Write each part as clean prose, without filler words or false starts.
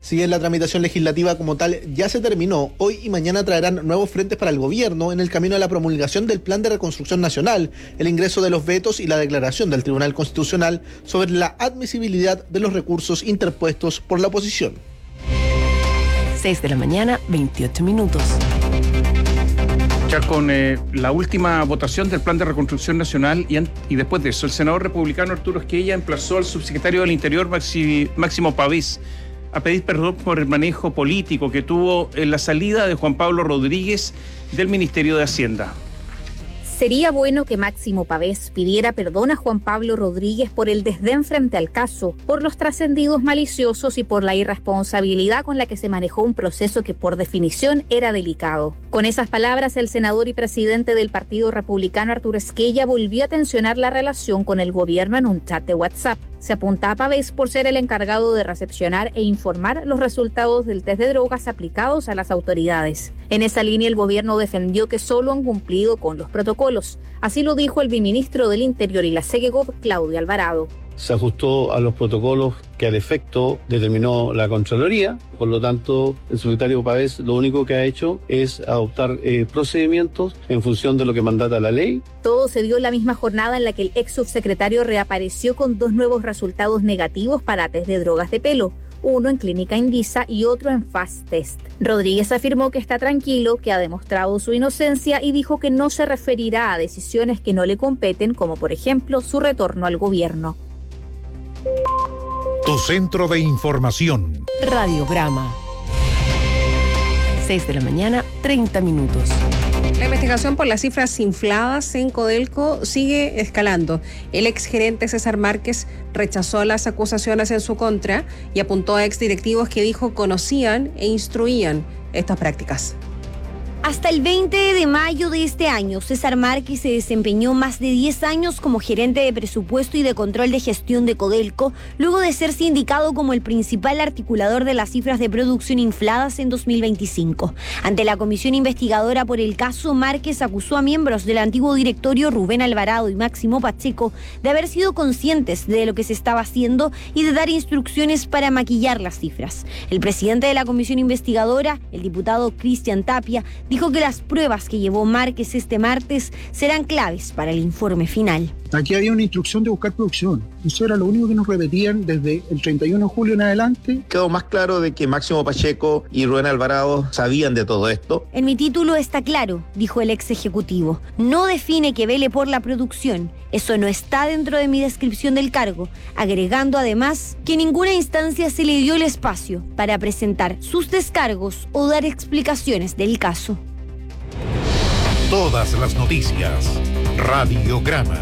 Si bien la tramitación legislativa como tal ya se terminó, hoy y mañana traerán nuevos frentes para el gobierno en el camino a la promulgación del Plan de Reconstrucción Nacional, el ingreso de los vetos y la declaración del Tribunal Constitucional sobre la admisibilidad de los recursos interpuestos por la oposición. 6 de la mañana, 28 minutos. Ya con la última votación del Plan de Reconstrucción Nacional y después de eso, el senador republicano Arturo Esquella emplazó al subsecretario del Interior, Máximo Pavés, a pedir perdón por el manejo político que tuvo en la salida de Juan Pablo Rodríguez del Ministerio de Hacienda. Sería bueno que Máximo Pavés pidiera perdón a Juan Pablo Rodríguez por el desdén frente al caso, por los trascendidos maliciosos y por la irresponsabilidad con la que se manejó un proceso que por definición era delicado. Con esas palabras, el senador y presidente del Partido Republicano Arturo Esquella volvió a tensionar la relación con el gobierno en un chat de WhatsApp. Se apunta a Pavés por ser el encargado de recepcionar e informar los resultados del test de drogas aplicados a las autoridades. En esa línea, el gobierno defendió que solo han cumplido con los protocolos. Así lo dijo el viceministro del Interior y la SEGEGOV, Claudio Alvarado. Se ajustó a los protocolos que al efecto determinó la Contraloría. Por lo tanto, el subsecretario Pavés lo único que ha hecho es adoptar procedimientos en función de lo que mandata la ley. Todo se dio en la misma jornada en la que el ex subsecretario reapareció con 2 nuevos resultados negativos para test de drogas de pelo, uno en Clínica Indisa y otro en Fast Test. Rodríguez afirmó que está tranquilo, que ha demostrado su inocencia y dijo que no se referirá a decisiones que no le competen, como por ejemplo su retorno al gobierno. Tu centro de información. Radiograma. 6 de la mañana, 30 minutos. La investigación por las cifras infladas en Codelco sigue escalando. El exgerente César Márquez rechazó las acusaciones en su contra y apuntó a exdirectivos que dijo conocían e instruían estas prácticas. Hasta el 20 de mayo de este año, César Márquez se desempeñó más de 10 años como gerente de presupuesto y de control de gestión de Codelco, luego de ser sindicado como el principal articulador de las cifras de producción infladas en 2025. Ante la comisión investigadora por el caso, Márquez acusó a miembros del antiguo directorio Rubén Alvarado y Máximo Pacheco de haber sido conscientes de lo que se estaba haciendo y de dar instrucciones para maquillar las cifras. El presidente de la comisión investigadora, el diputado Cristian Tapia, dijo que las pruebas que llevó Márquez este martes serán claves para el informe final. Aquí había una instrucción de buscar producción. Eso era lo único que nos repetían desde el 31 de julio en adelante. Quedó más claro de que Máximo Pacheco y Rubén Alvarado sabían de todo esto. En mi título está claro, dijo el ex ejecutivo. No define que vele por la producción. Eso no está dentro de mi descripción del cargo, agregando además que en ninguna instancia se le dio el espacio para presentar sus descargos o dar explicaciones del caso. Todas las noticias. Radiograma.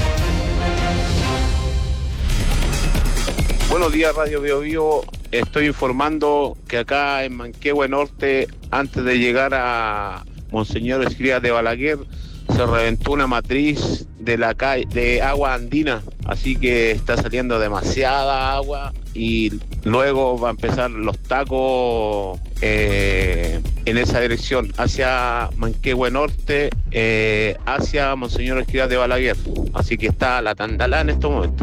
Buenos días, Radio Bio Bio. Estoy informando que acá en Manquehue Norte, antes de llegar a Monseñor Escrivá de Balaguer, se reventó una matriz de la calle de agua andina, así que está saliendo demasiada agua y luego va a empezar los tacos en esa dirección, hacia Manquehue Norte, hacia Monseñor Escrivá de Balaguer, así que está la tandalá en estos momentos.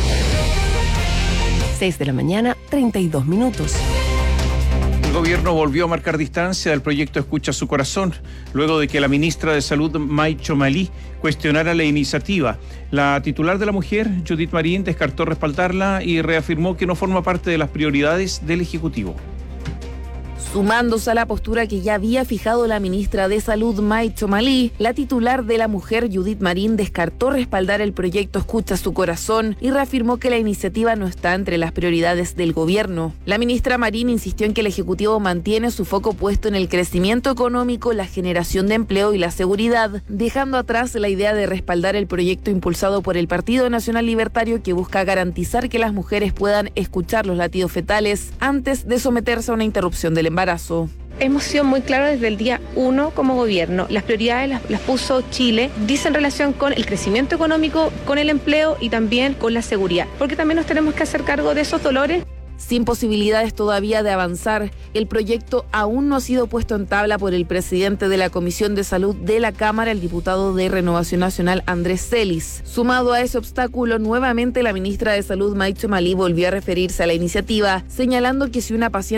6 de la mañana, 32 minutos. El gobierno volvió a marcar distancia del proyecto Escucha su Corazón, luego de que la ministra de Salud, May Chomalí, cuestionara la iniciativa. La titular de la mujer, Judith Marín, descartó respaldarla y reafirmó que no forma parte de las prioridades del Ejecutivo. Sumándose a la postura que ya había fijado la ministra de Salud, May Chomalí, la titular de la mujer, Judith Marín, descartó respaldar el proyecto Escucha su Corazón y reafirmó que la iniciativa no está entre las prioridades del gobierno. La ministra Marín insistió en que el Ejecutivo mantiene su foco puesto en el crecimiento económico, la generación de empleo y la seguridad, dejando atrás la idea de respaldar el proyecto impulsado por el Partido Nacional Libertario que busca garantizar que las mujeres puedan escuchar los latidos fetales antes de someterse a una interrupción del embarazo. Hemos sido muy claros desde el día 1 como gobierno. Las prioridades las puso Chile, dice en relación con el crecimiento económico, con el empleo y también con la seguridad, porque también nos tenemos que hacer cargo de esos dolores. Sin posibilidades todavía de avanzar, el proyecto aún no ha sido puesto en tabla por el presidente de la Comisión de Salud de la Cámara, el diputado de Renovación Nacional, Andrés Celis. Sumado a ese obstáculo, nuevamente la ministra de Salud, May Chomalí, volvió a referirse a la iniciativa, señalando que si una paciente